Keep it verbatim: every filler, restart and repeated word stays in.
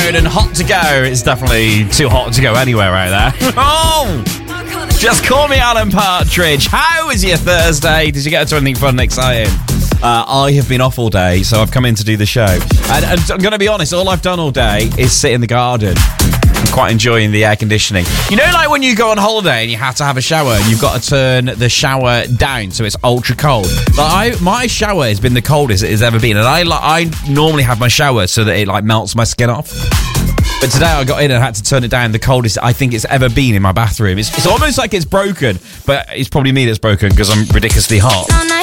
Road and Hot to Go. It's definitely too hot to go anywhere right there. Oh! Just call me Alan Partridge. How was your Thursday? Did you get to anything fun and exciting? Uh, I have been off all day, so I've come in to do the show. And, and I'm going to be honest, all I've done all day is sit in the garden. I'm quite enjoying the air conditioning. You know, like when you go on holiday and you have to have a shower and you've got to turn the shower down so it's ultra cold. Like I, my shower has been the coldest it has ever been, and I like I normally have my shower so that it like melts my skin off. But today I got in and had to turn it down, the coldest I think it's ever been in my bathroom. It's, it's almost like it's broken, but it's probably me that's broken because I'm ridiculously hot.